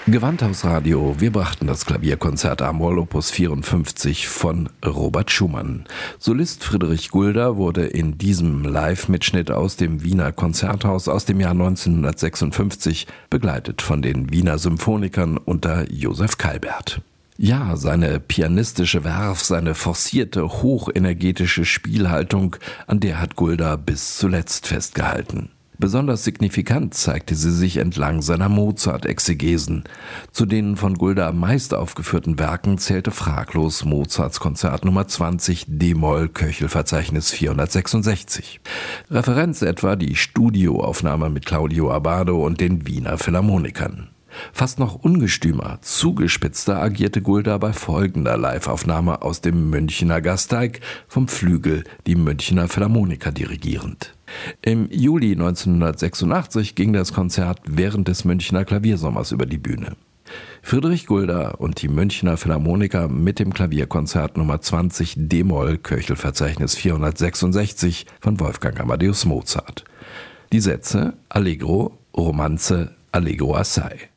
Gewandhausradio, wir brachten das Klavierkonzert a-Moll Opus 54 von Robert Schumann. Solist Friedrich Gulda wurde in diesem Live-Mitschnitt aus dem Wiener Konzerthaus aus dem Jahr 1956 begleitet von den Wiener Symphonikern unter Josef Calbert. Ja, seine pianistische Werf, seine forcierte, hochenergetische Spielhaltung, an der hat Gulda bis zuletzt festgehalten. Besonders signifikant zeigte sie sich entlang seiner Mozart-Exegesen. Zu den von Gulda am meist aufgeführten Werken zählte fraglos Mozarts Konzert Nummer 20 d-Moll Köchelverzeichnis 466. Referenz etwa die Studioaufnahme mit Claudio Abbado und den Wiener Philharmonikern. Fast noch ungestümer, zugespitzter agierte Gulda bei folgender Liveaufnahme aus dem Münchener Gasteig, vom Flügel die Münchener Philharmoniker dirigierend. Im Juli 1986 ging das Konzert während des Münchener Klaviersommers über die Bühne. Friedrich Gulda und die Münchener Philharmoniker mit dem Klavierkonzert Nummer 20 d-Moll Köchelverzeichnis 466 von Wolfgang Amadeus Mozart. Die Sätze Allegro, Romanze, Allegro assai.